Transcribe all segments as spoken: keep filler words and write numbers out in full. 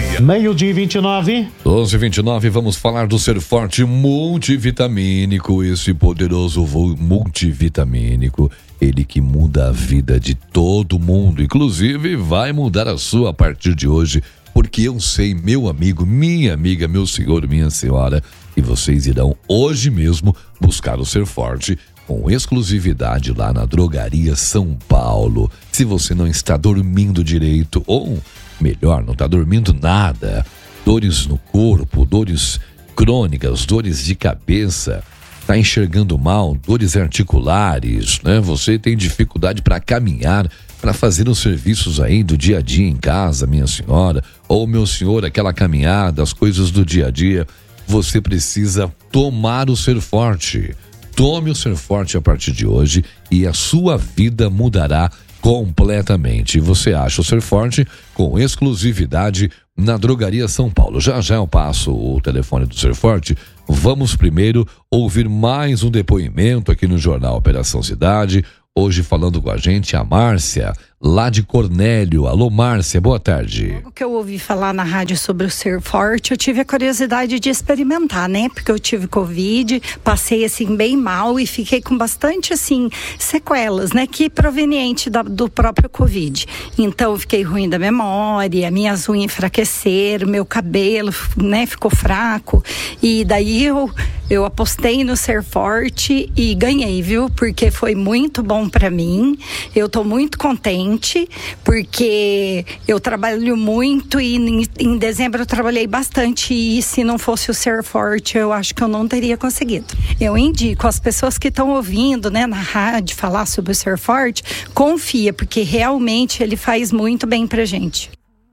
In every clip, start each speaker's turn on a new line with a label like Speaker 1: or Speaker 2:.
Speaker 1: dia.
Speaker 2: Meio-dia e vinte e nove.
Speaker 3: doze e vinte e nove, vamos falar do Ser Forte multivitamínico, esse poderoso multivitamínico, ele que muda a vida de todo mundo, inclusive vai mudar a sua a partir de hoje, porque eu sei, meu amigo, minha amiga, meu senhor, minha senhora, que vocês irão hoje mesmo buscar o Ser Forte com exclusividade lá na Drogaria São Paulo. Se você não está dormindo direito, ou melhor, não está dormindo nada, dores no corpo, dores crônicas, dores de cabeça, está enxergando mal, dores articulares, né? Você tem dificuldade para caminhar, para fazer os serviços aí do dia a dia em casa, minha senhora, ou meu senhor, aquela caminhada, as coisas do dia a dia, você precisa tomar o Ser Forte. Tome o Ser Forte a partir de hoje e a sua vida mudará completamente. Você acha o Ser Forte com exclusividade na Drogaria São Paulo. Já já eu passo o telefone do Ser Forte. Vamos primeiro ouvir mais um depoimento aqui no Jornal Operação Cidade. Hoje falando com a gente a Márcia, lá de Cornélio. Alô, Márcia, boa tarde.
Speaker 4: Logo que eu ouvi falar na rádio sobre o Ser Forte, eu tive a curiosidade de experimentar, né? Porque eu tive Covid, passei assim bem mal e fiquei com bastante assim sequelas, né? Que proveniente da, do próprio Covid. Então eu fiquei ruim da memória, minhas unhas enfraqueceram, meu cabelo, né? Ficou fraco. E daí eu, eu apostei no Ser Forte e ganhei, viu? Porque foi muito bom pra mim. Eu tô muito contente porque eu trabalho muito e em, em dezembro eu trabalhei bastante e se não fosse o Ser Forte eu acho que eu não teria conseguido. Eu indico as pessoas que estão ouvindo, né, na rádio falar sobre o Ser Forte, confia, porque realmente ele faz muito bem pra gente.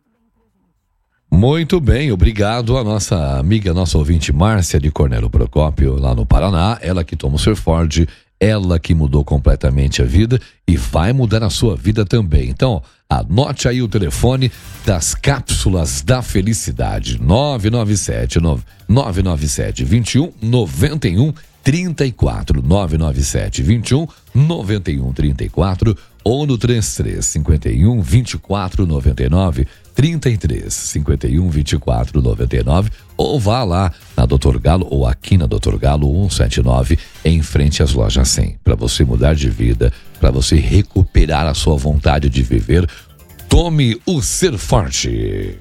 Speaker 3: Muito bem, obrigado a nossa amiga, nossa ouvinte Márcia de Cornélio Procópio, lá no Paraná, ela que toma o Ser Forte, ela que mudou completamente a vida e vai mudar a sua vida também. Então, anote aí o telefone das cápsulas da felicidade, nove nove sete, nove nove sete, vinte e um, noventa e um, trinta e quatro, nove nove sete, vinte e um, noventa e um, trinta e quatro, ou no trinta e três, cinquenta e um, vinte e quatro, noventa e nove, trinta e três, cinquenta e um, vinte e quatro, noventa e nove, ou vá lá na doutor Galo ou aqui na doutor Galo cento e setenta e nove, em frente às lojas cem, para você mudar de vida, para você recuperar a sua vontade de viver. Tome o Ser Forte.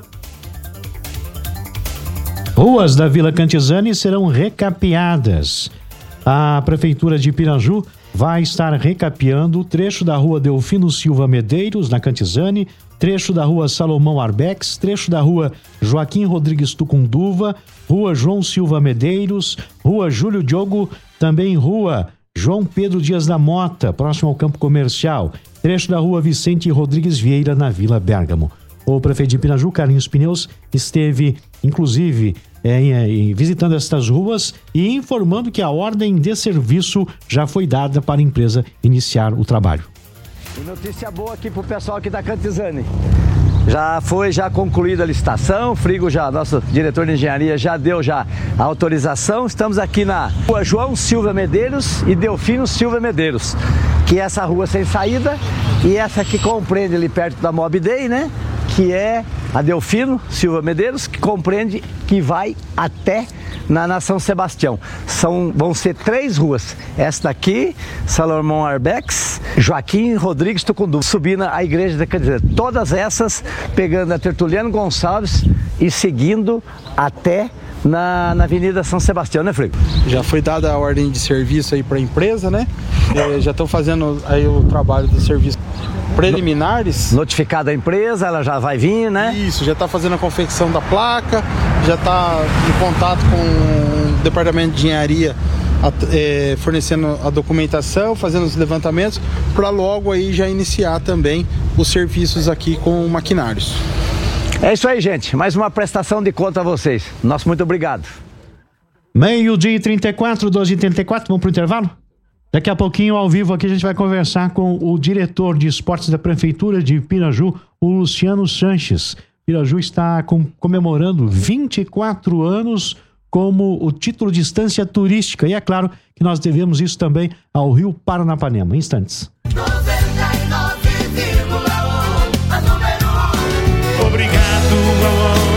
Speaker 2: Ruas da Vila Cantizani serão recapeadas. A Prefeitura de Piraju vai estar recapeando o trecho da rua Delfino Silva Medeiros, na Cantizani, trecho da rua Salomão Arbex, trecho da rua Joaquim Rodrigues Tucunduva, rua João Silva Medeiros, rua Júlio Diogo, também rua João Pedro Dias da Mota, próximo ao campo comercial, trecho da rua Vicente Rodrigues Vieira, na Vila Bérgamo. O prefeito de Piraju, Carlinhos Pneus, esteve, inclusive, é, é, visitando estas ruas e informando que a ordem de serviço já foi dada para a empresa iniciar o trabalho.
Speaker 5: E notícia boa aqui pro pessoal aqui da Cantizani. Já foi já concluída a licitação, o Frigo já, nosso diretor de engenharia já deu já a autorização. Estamos aqui na rua João Silva Medeiros e Delfino Silva Medeiros, que é essa rua sem saída e essa que compreende ali perto da Mob Day, né? Que é a Delfino Silva Medeiros, que compreende, que vai até na, na São Sebastião. São, vão ser três ruas. Esta aqui, Salomão Arbex, Joaquim Rodrigues Tucundu, subindo a igreja da Cantizani. Todas essas pegando a Tertuliano Gonçalves e seguindo até na, na Avenida São Sebastião, né, Frigo?
Speaker 6: Já foi dada a ordem de serviço aí para a empresa, né? É, já estão fazendo aí o trabalho do serviço preliminares.
Speaker 5: Notificada a empresa, ela já vai vir, né?
Speaker 6: Isso, já está fazendo a confecção da placa, já está em contato com o departamento de engenharia, é, fornecendo a documentação, fazendo os levantamentos, para logo aí já iniciar também os serviços aqui com maquinários.
Speaker 5: É isso aí, gente. Mais uma prestação de conta a vocês. Nosso muito obrigado.
Speaker 2: Meio-dia e trinta e quatro, doze e trinta e quatro, vamos pro intervalo? Daqui a pouquinho, ao vivo, aqui a gente vai conversar com o diretor de esportes da Prefeitura de Piraju, o Luciano Sanches. Piraju está com, comemorando vinte e quatro anos como o título de instância turística. E é claro que nós devemos isso também ao Rio Paranapanema. Instantes.
Speaker 1: noventa e nove vírgula um, a número um. Obrigado ao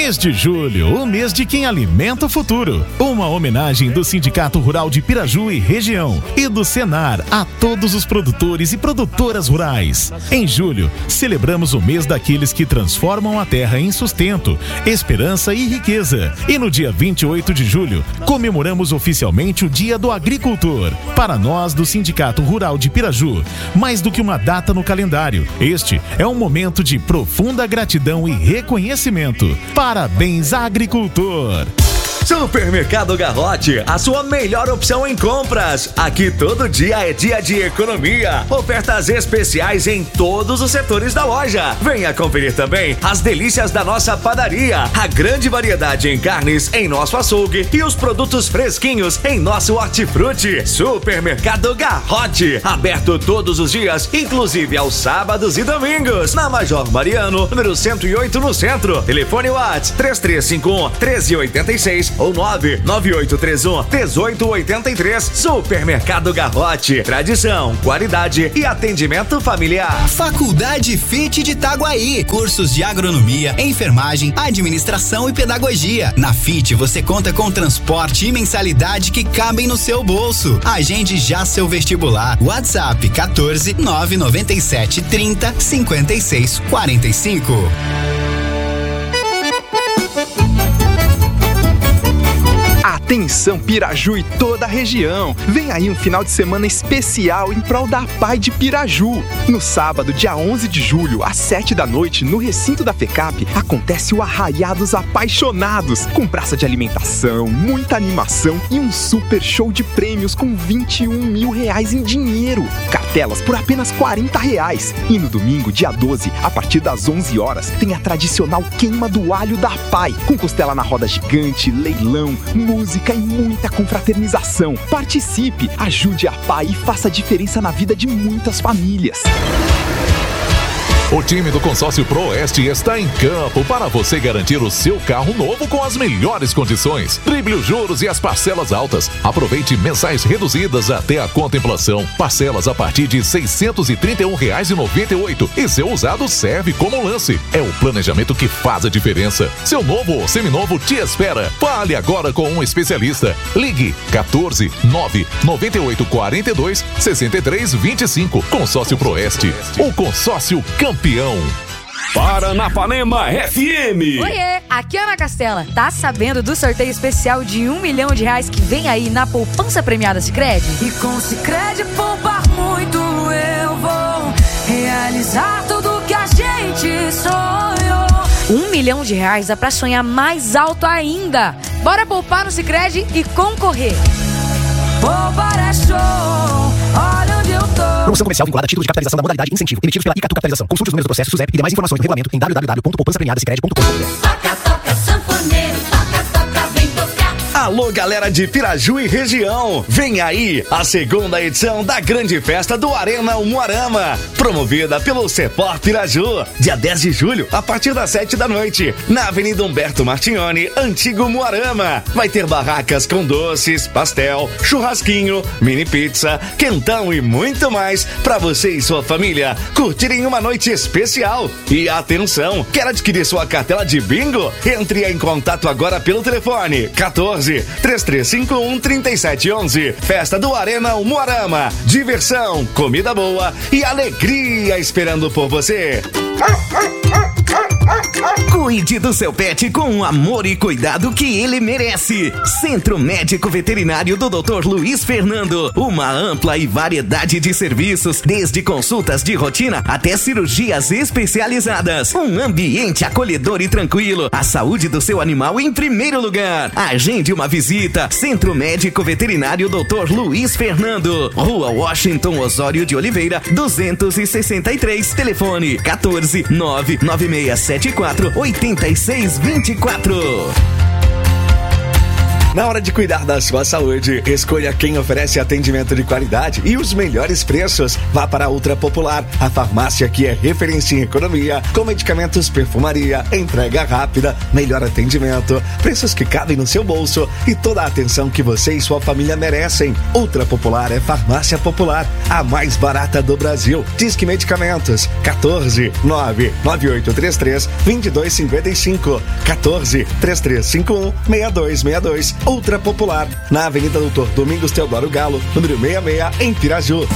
Speaker 1: Mês de julho, o mês de quem alimenta o futuro. Uma homenagem do Sindicato Rural de Piraju e região e do Senar a todos os produtores e produtoras rurais. Em julho, celebramos o mês daqueles que transformam a terra em sustento, esperança e riqueza. E no dia vinte e oito de julho, comemoramos oficialmente o Dia do Agricultor. Para nós do Sindicato Rural de Piraju, mais do que uma data no calendário, este é um momento de profunda gratidão e reconhecimento. Parabéns, agricultor!
Speaker 7: Supermercado Garrote, a sua melhor opção em compras. Aqui todo dia é dia de economia. Ofertas especiais em todos os setores da loja. Venha conferir também as delícias da nossa padaria. A grande variedade em carnes em nosso açougue e os produtos fresquinhos em nosso hortifruti. Supermercado Garrote, aberto todos os dias, inclusive aos sábados e domingos. Na Major Mariano, número cento e oito no centro. Telefone WhatsApp três três cinco um, um três oito seis ou nove nove oito três um, um oito oito três. Supermercado Garrote, tradição, qualidade e atendimento familiar.
Speaker 8: Faculdade F I T de Itaguaí, cursos de agronomia, enfermagem, administração e pedagogia. Na F I T você conta com transporte e mensalidade que cabem no seu bolso. Agende já seu vestibular. WhatsApp quatorze, nove nove sete, trinta, cinquenta e seis, quarenta e cinco.
Speaker 9: Atenção Piraju e toda a região, vem aí um final de semana especial em prol da P A I de Piraju. No sábado, dia onze de julho, às sete da noite, no recinto da FECAP, acontece o Arraiados Apaixonados, com praça de alimentação, muita animação e um super show de prêmios com vinte e um mil reais em dinheiro. Cartelas por apenas quarenta reais. E no domingo, dia doze, a partir das onze horas, tem a tradicional queima do alho da P A I, com costela na roda gigante, leilão, música e muita confraternização. Participe, ajude a P A I e faça a diferença na vida de muitas famílias.
Speaker 10: O time do Consórcio Proeste está em campo para você garantir o seu carro novo com as melhores condições. Drible os juros e as parcelas altas. Aproveite mensais reduzidas até a contemplação. Parcelas a partir de seiscentos e trinta e um reais e noventa e oito centavos. E seu usado serve como lance. É o planejamento que faz a diferença. Seu novo ou seminovo te espera. Fale agora com um especialista. Ligue quatorze, nove nove oito quatro dois, seis três dois cinco. Consórcio Proeste. O consórcio campeão.
Speaker 11: Paranapanema F M.
Speaker 12: Oiê, aqui é Ana Castela. Tá sabendo do sorteio especial de um milhão de reais que vem aí na poupança premiada Sicredi?
Speaker 13: E com Sicredi poupar muito eu vou realizar tudo que a gente sonhou.
Speaker 12: Um milhão de reais dá pra sonhar mais alto ainda. Bora poupar no Sicredi e concorrer.
Speaker 13: Poupar é show, olha onde eu tô.
Speaker 14: Promoção comercial vinculada a título de capitalização da modalidade incentivo, emitidos pela Icatu Capitalização. Consulte os números do processo SUSEP e demais informações no regulamento em w w w ponto poupança premiada sicredi ponto com ponto b r.
Speaker 13: Toca, toca, sanfoneiro, toca, toca, vem tocar.
Speaker 7: Alô, galera de Piraju e região, vem aí a segunda edição da grande festa do Arena Umuarama, promovida pelo Cepor Piraju, dia dez de julho, a partir das sete da noite, na Avenida Humberto Martignoni, Antigo Umuarama. Vai ter barracas com doces, pastel, churrasquinho, mini pizza, quentão e muito mais para você e sua família curtirem uma noite especial. E atenção, quer adquirir sua cartela de bingo? Entre em contato agora pelo telefone quatorze, três três cinco um, três sete um um. Festa do Arena Umuarama. Diversão, comida boa e alegria esperando por você.
Speaker 8: Cuide do seu pet com o amor e cuidado que ele merece. Centro Médico Veterinário do doutor Luiz Fernando. Uma ampla e variedade de serviços, desde consultas de rotina até cirurgias especializadas. Um ambiente acolhedor e tranquilo. A saúde do seu animal em primeiro lugar. Agende uma visita. Centro Médico Veterinário doutor Luiz Fernando. Rua Washington Osório de Oliveira, duzentos e sessenta e três. Telefone quatorze, nove nove seis sete quatro, oito seis dois quatro.
Speaker 7: Na hora de cuidar da sua saúde, escolha quem oferece atendimento de qualidade e os melhores preços. Vá para a Ultra Popular, a farmácia que é referência em economia, com medicamentos, perfumaria, entrega rápida, melhor atendimento, preços que cabem no seu bolso e toda a atenção que você e sua família merecem. Ultra Popular é farmácia popular, a mais barata do Brasil. Disque Medicamentos, quatorze, nove nove oito três três, dois dois cinco cinco, quatorze, três três cinco um, seis dois seis dois. Ultra Popular, na Avenida Doutor Domingos Teodoro Galo, número sessenta e seis, em Piraju.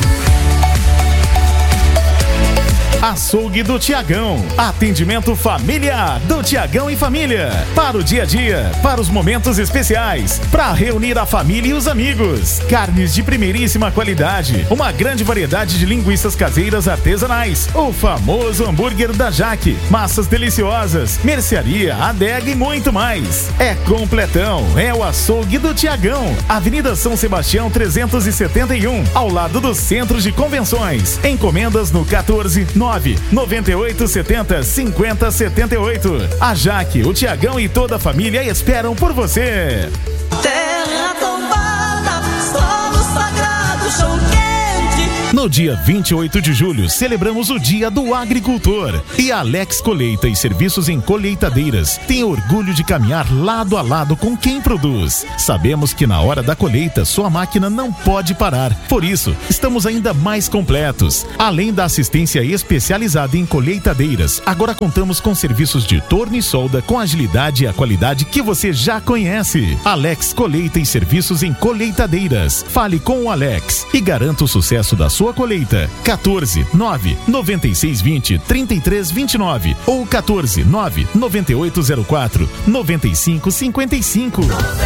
Speaker 1: Açougue do Tiagão. Atendimento familiar do Tiagão e família. Para o dia a dia, para os momentos especiais, para reunir a família e os amigos. Carnes de primeiríssima qualidade, uma grande variedade de linguiças caseiras artesanais, o famoso hambúrguer da Jaque, massas deliciosas, mercearia, adega e muito mais. É completão, é o Açougue do Tiagão. Avenida São Sebastião trezentos e setenta e um, ao lado do Centro de Convenções. Encomendas no quatorze, nove nove oito sete zero, cinco zero sete oito. A Jaque, o Tiagão e toda a família esperam por você.
Speaker 13: Terra tombada, solo sagrado, chão quente.
Speaker 1: No dia vinte e oito de julho, celebramos o Dia do Agricultor. E a Alex Colheita e Serviços em Colheitadeiras tem orgulho de caminhar lado a lado com quem produz. Sabemos que na hora da colheita, sua máquina não pode parar. Por isso, estamos ainda mais completos. Além da assistência especializada em colheitadeiras, agora contamos com serviços de torno e solda com agilidade e a qualidade que você já conhece. Alex Colheita e Serviços em Colheitadeiras. Fale com o Alex e garanta o sucesso da sua colheita. quatorze, nove nove seis dois zero, três três dois nove ou quatorze, nove nove oito zero quatro, nove cinco cinco cinco.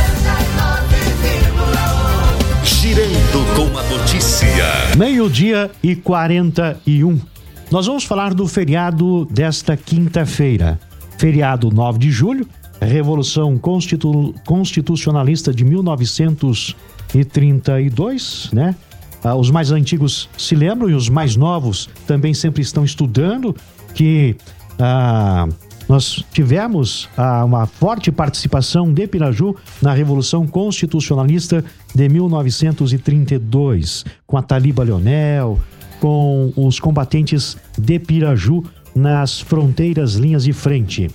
Speaker 7: Girando com a notícia.
Speaker 2: Meio-dia e quarenta e um. Nós vamos falar do feriado desta quinta-feira. Feriado nove de julho, Revolução Constitu... Constitucionalista de mil novecentos e trinta e dois, né? Ah, os mais antigos se lembram e os mais novos também sempre estão estudando que ah, nós tivemos ah, uma forte participação de Piraju na Revolução Constitucionalista de mil novecentos e trinta e dois, com a Taliba Leonel, com os combatentes de Piraju nas fronteiras, linhas de frente.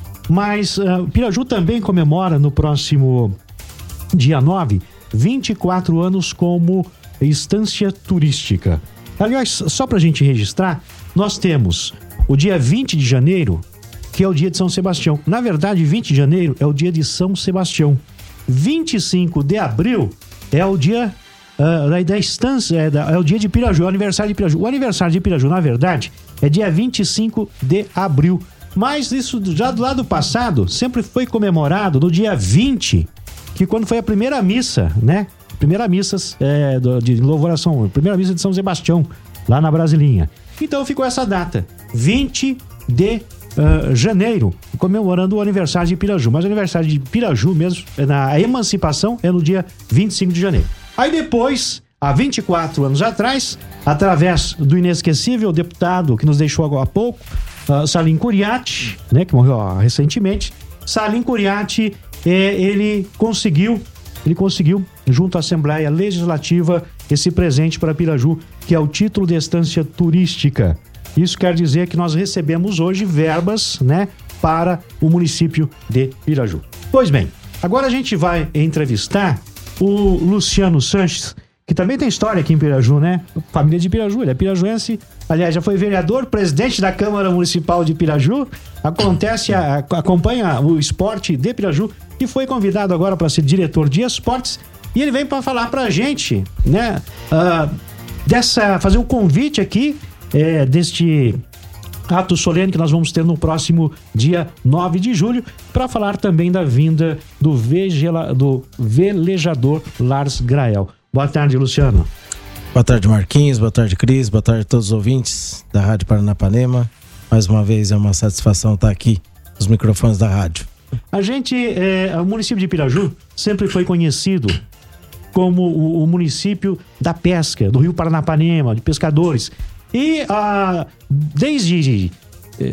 Speaker 2: Mas ah, Piraju também comemora no próximo dia nove, vinte e quatro anos como estância turística. Aliás, só para a gente registrar, nós temos o dia vinte de janeiro, que é o dia de São Sebastião. Na verdade, vinte de janeiro é o dia de São Sebastião. vinte e cinco de abril é o dia uh, da, da estância, é, da, é o dia de Piraju, é o aniversário de Piraju. O aniversário de Piraju, na verdade, é dia vinte e cinco de abril. Mas isso já do lado passado sempre foi comemorado no dia vinte, que quando foi a primeira missa, né? Primeira missa é, de louvoração, primeira missa de São Sebastião, lá na Brasilinha. Então ficou essa data, vinte de janeiro, comemorando o aniversário de Piraju. Mas o aniversário de Piraju mesmo, na emancipação, é no dia vinte e cinco de janeiro. Aí depois, há vinte e quatro anos atrás, através do inesquecível deputado que nos deixou agora há pouco, uh, Salim Curiati, né, que morreu ó, recentemente, Salim Curiati, eh, ele conseguiu Ele conseguiu, junto à Assembleia Legislativa, esse presente para Piraju, que é o título de estância turística. Isso quer dizer que nós recebemos hoje verbas, né, para o município de Piraju. Pois bem, agora a gente vai entrevistar o Luciano Sanches, que também tem história aqui em Piraju, né? Família de Piraju, ele é pirajuense. Aliás, já foi vereador, presidente da Câmara Municipal de Piraju. Acontece, a, acompanha o esporte de Piraju e foi convidado agora para ser diretor de esportes. E ele vem para falar para a gente, né? Uh, dessa, fazer um convite aqui é, deste ato solene que nós vamos ter no próximo dia nove de julho, para falar também da vinda do, vegela, do velejador Lars Grael. Boa tarde, Luciano.
Speaker 11: Boa tarde, Marquinhos. Boa tarde, Cris. Boa tarde a todos os ouvintes da Rádio Paranapanema. Mais uma vez é uma satisfação estar aqui nos microfones da rádio.
Speaker 2: A gente, é, o município de Piraju sempre foi conhecido como o, o município da pesca, do Rio Paranapanema, de pescadores. E ah, desde eh,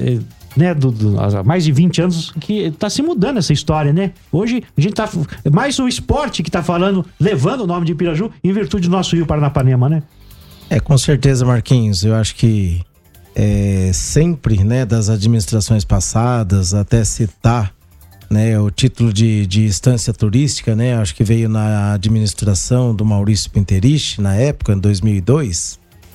Speaker 2: né, do, do, há mais de vinte anos, que está se mudando essa história, né? Hoje a gente tá mais o esporte que está falando, levando o nome de Piraju em virtude do nosso Rio Paranapanema, né?
Speaker 11: É, com certeza, Marquinhos. Eu acho que é, sempre, né, das administrações passadas, até citar, né, o título de, de instância turística, né? Acho que veio na administração do Maurício Pinteriche, na época, em dois mil e dois.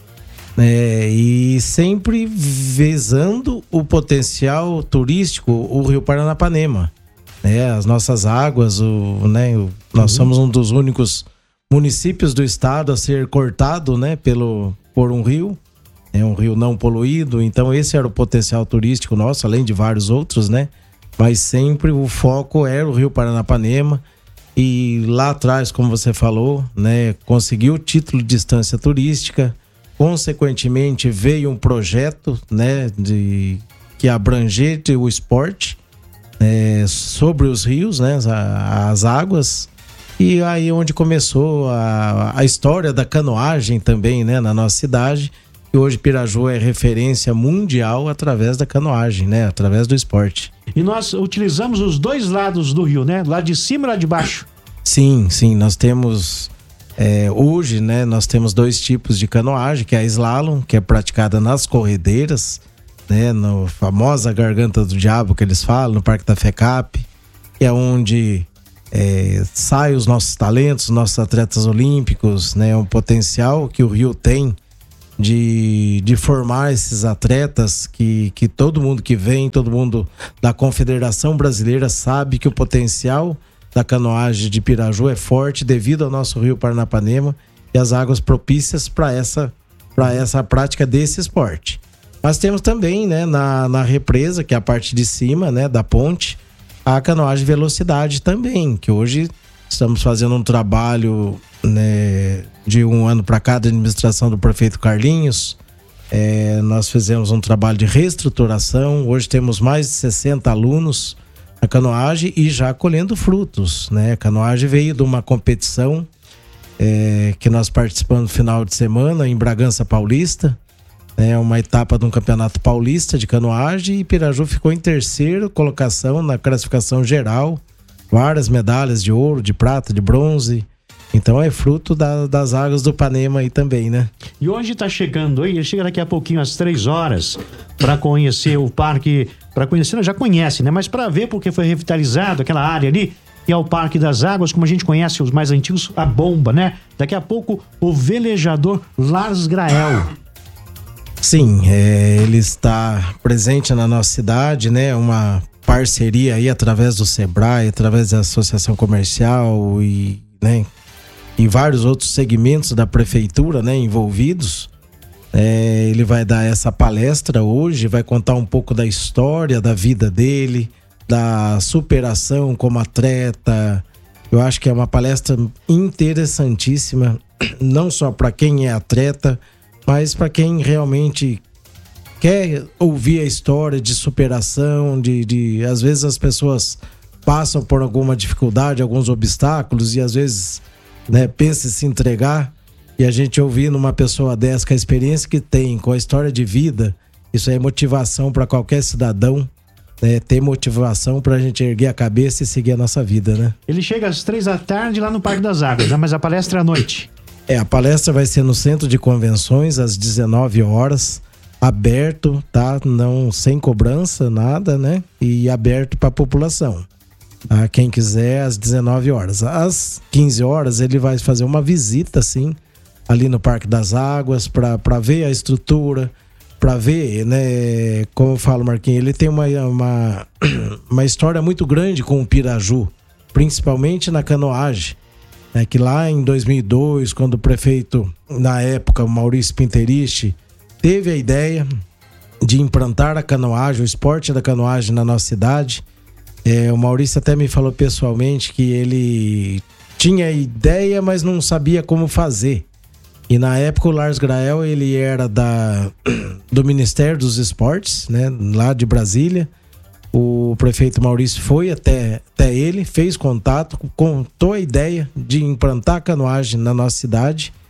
Speaker 11: É, e sempre visando o potencial turístico, o Rio Paranapanema, né? As nossas águas, o, né? o, nós uhum. somos um dos únicos municípios do estado a ser cortado, né? Pelo, por um rio, é um rio não poluído. Então esse era o potencial turístico nosso, além de vários outros, né? Mas sempre o foco era o Rio Paranapanema. E lá atrás, como você falou, né? Conseguiu o título de instância turística. Consequentemente, veio um projeto, né, de, que abrangente o esporte, é, sobre os rios, né, as, as águas. E aí onde começou a, a história da canoagem também, né, na nossa cidade. E hoje Piraju é referência mundial através da canoagem, né, através do esporte.
Speaker 2: E nós utilizamos os dois lados do rio, né, lá de cima e lá de baixo.
Speaker 11: Sim, sim, nós temos... É, hoje, né, nós temos dois tipos de canoagem, que é a slalom, que é praticada nas corredeiras, né, no famosa Garganta do Diabo que eles falam, no Parque da FECAP, que é onde é, saem os nossos talentos, nossos atletas olímpicos, né, um potencial que o Rio tem de, de formar esses atletas que, que todo mundo que vem, todo mundo da Confederação Brasileira sabe que o potencial da canoagem de Piraju é forte devido ao nosso Rio Paranapanema e as águas propícias para essa, para essa prática desse esporte. Mas temos também, né, na, na represa, que é a parte de cima, né, da ponte, a canoagem de velocidade também, que hoje estamos fazendo um trabalho, né, de um ano para cá da administração do prefeito Carlinhos. É, nós fizemos um trabalho de reestruturação, hoje temos mais de sessenta alunos a canoagem e já colhendo frutos, né? A canoagem veio de uma competição é, que nós participamos no final de semana em Bragança Paulista, né? Uma etapa de um campeonato paulista de canoagem, e Piraju ficou em terceira colocação na classificação geral, várias medalhas de ouro, de prata, de bronze. Então é fruto da, das águas do Panema aí também, né?
Speaker 2: E hoje tá chegando aí, ele chega daqui a pouquinho às três horas para conhecer o parque, para conhecer, já conhece, né? Mas para ver porque foi revitalizado aquela área ali, que é o Parque das Águas, como a gente conhece os mais antigos, a Bomba, né? Daqui a pouco o velejador Lars Grael.
Speaker 11: Sim, é, ele está presente na nossa cidade, né? Uma parceria aí através do Sebrae, através da Associação Comercial e, né, e vários outros segmentos da prefeitura, né, envolvidos. É, ele vai dar essa palestra hoje, vai contar um pouco da história da vida dele, da superação como atleta. Eu acho que é uma palestra interessantíssima, não só para quem é atleta, mas para quem realmente quer ouvir a história de superação, de, de às vezes as pessoas passam por alguma dificuldade, alguns obstáculos e às vezes, né, pensa em se entregar, e a gente ouvindo uma pessoa dessa com a experiência que tem, com a história de vida, isso é motivação para qualquer cidadão, né, ter motivação para a gente erguer a cabeça e seguir a nossa vida, né?
Speaker 2: Ele chega às três da tarde lá no Parque das Águas, né? Mas a palestra é à noite.
Speaker 11: É, a palestra vai ser no Centro de Convenções às dezenove horas, aberto, tá? Não, sem cobrança, nada, né? E aberto para a população. A quem quiser, às dezenove horas. Às quinze horas ele vai fazer uma visita, assim, ali no Parque das Águas, para ver a estrutura, para ver, né? Como eu falo, Marquinhos, ele tem uma, uma, uma história muito grande com o Piraju, principalmente na canoagem. É que lá em dois mil e dois, quando o prefeito, na época, o Maurício Pinteriche, teve a ideia de implantar a canoagem, o esporte da canoagem na nossa cidade. É, o Maurício até me falou pessoalmente que ele tinha ideia, mas não sabia como fazer. E na época o Lars Grael, ele era da, do Ministério dos Esportes, né, lá de Brasília. O prefeito Maurício foi até, até ele, fez contato, contou a ideia de implantar a canoagem na nossa cidade.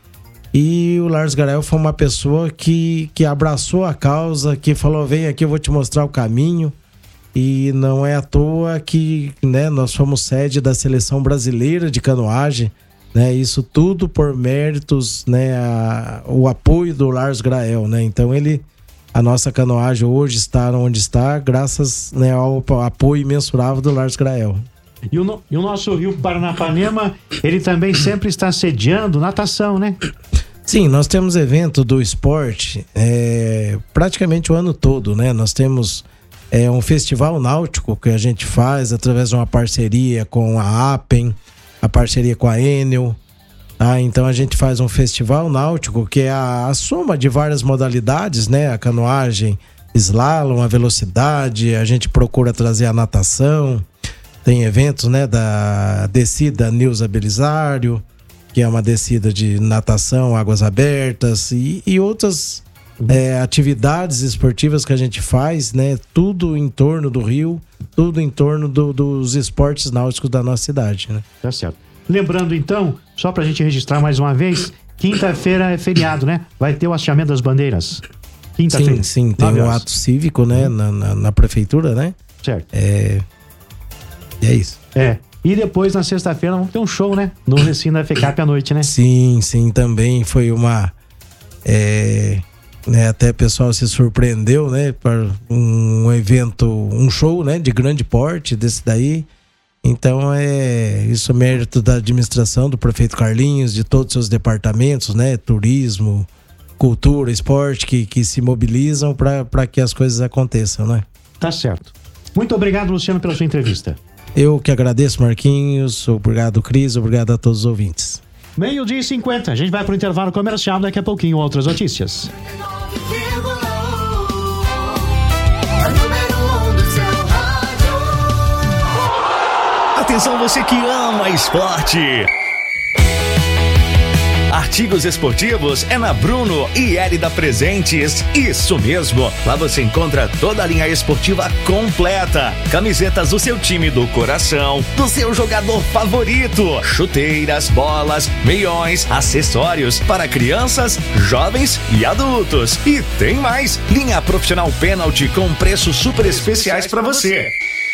Speaker 11: E o Lars Grael foi uma pessoa que, que abraçou a causa, que falou, vem aqui, eu vou te mostrar o caminho. E não é à toa que, né, nós fomos sede da Seleção Brasileira de Canoagem, né? Isso tudo por méritos, né, a, o apoio do Lars Grael, né? Então ele, a nossa canoagem hoje está onde está, graças, né, ao apoio imensurável do Lars Grael.
Speaker 2: E o, no, e o nosso Rio Paranapanema, ele também sempre está sediando natação, né?
Speaker 11: Sim, nós temos evento do esporte é, praticamente o ano todo, né? Nós temos é, um festival náutico que a gente faz através de uma parceria com a Apen, a parceria com a Enel, tá? Então a gente faz um festival náutico que é a, a soma de várias modalidades, né? A canoagem, slalom, a velocidade, a gente procura trazer a natação. Tem eventos, né, da descida Nilza Belisário, que é uma descida de natação, águas abertas e, e outras é, atividades esportivas que a gente faz, né? Tudo em torno do rio, tudo em torno do, dos esportes náuticos da nossa cidade, né?
Speaker 2: Tá certo. Lembrando então, só pra gente registrar mais uma vez, quinta-feira é feriado, né? Vai ter o hasteamento das bandeiras. Quinta-feira.
Speaker 11: Sim, sim, tem um ato cívico, né, na, na, na prefeitura, né?
Speaker 2: Certo.
Speaker 11: É... E é isso.
Speaker 2: É. E depois, na sexta-feira, vamos ter um show, né? No recinto da F E C A P à noite, né?
Speaker 11: Sim, sim, também foi uma... É, né, até o pessoal se surpreendeu, né? Para um evento, um show, né? De grande porte desse daí. Então, é isso é mérito da administração, do prefeito Carlinhos, de todos os seus departamentos, né? Turismo, cultura, esporte, que, que se mobilizam para que as coisas aconteçam, né?
Speaker 2: Tá certo. Muito obrigado, Luciano, pela sua entrevista.
Speaker 11: Eu que agradeço, Marquinhos. Obrigado, Cris. Obrigado a todos os ouvintes.
Speaker 2: Meio-dia e cinquenta. A gente vai para o intervalo comercial. Daqui a pouquinho, outras notícias.
Speaker 7: Atenção, você que ama esporte. Artigos esportivos é na Bruno e Érida Presentes. Isso mesmo, lá você encontra toda a linha esportiva completa. Camisetas do seu time do coração, do seu jogador favorito, chuteiras, bolas, meiões, acessórios para crianças, jovens e adultos. E tem mais, linha profissional pênalti com preços super especiais para você.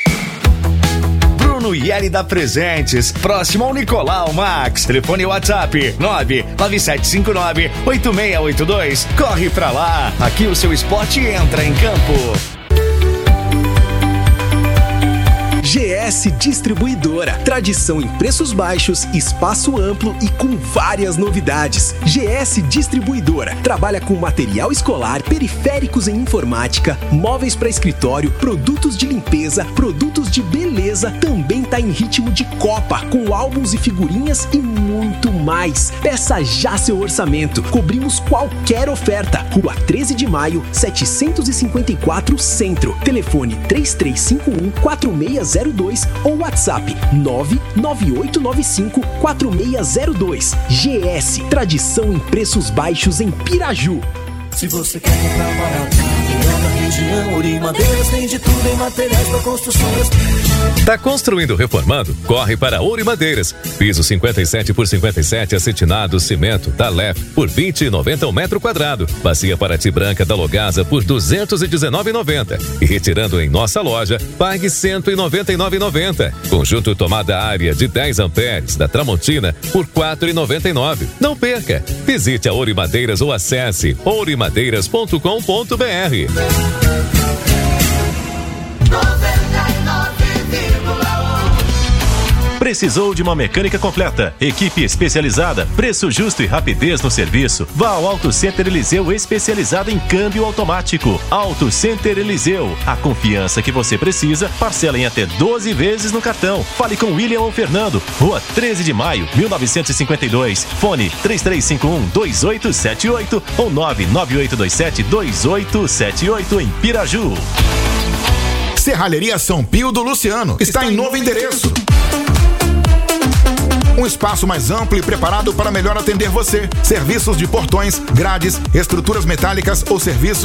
Speaker 7: No Érida Presentes, próximo ao Nicolau Max. Telefone WhatsApp nove nove sete cinco nove oito seis oito dois. Corre pra lá, aqui o seu esporte entra em campo.
Speaker 15: G S Distribuidora, tradição em preços baixos, espaço amplo e com várias novidades. G S Distribuidora trabalha com material escolar, periféricos em informática, móveis para escritório, produtos de limpeza, produtos de beleza, também tá em ritmo de Copa, com álbuns e figurinhas e muito mais. Peça já seu orçamento, cobrimos qualquer oferta. Rua treze de maio, setecentos e cinquenta e quatro, Centro. Telefone três três cinco um quatro seis zero dois ou WhatsApp nove nove oito nove cinco quatro seis zero dois. G S, tradição em preços baixos em Piraju.
Speaker 16: Se você quer comprar barato, na região, Uri Madeiras tem de tudo em materiais para construção.
Speaker 10: Tá construindo ou reformando? Corre para Ouro Madeiras. Piso cinquenta e sete por cinquenta e sete acetinado cimento da Lef por vinte e noventa o metro quadrado. Bacia Paraty branca da Logasa por duzentos e dezenove e noventa. E retirando em nossa loja, pague cento e noventa e nove e noventa. Conjunto tomada área de dez amperes da Tramontina por quatro e noventa e nove. Não perca. Visite a Ouro Madeiras ou acesse ourimadeiras ponto com ponto br.
Speaker 17: Precisou de uma mecânica completa, equipe especializada, preço justo e rapidez no serviço? Vá ao Auto Center Eliseu, especializado em câmbio automático. Auto Center Eliseu, a confiança que você precisa, parcela em até doze vezes no cartão. Fale com William ou Fernando, Rua treze de maio, mil novecentos e cinquenta e dois. Fone três três cinco um dois oito sete oito ou nove nove oito dois sete dois oito sete oito em Piraju.
Speaker 18: Serralheria São Pio do Luciano está em novo endereço. Um espaço mais amplo e preparado para melhor atender você. Serviços de portões, grades, estruturas metálicas ou serviços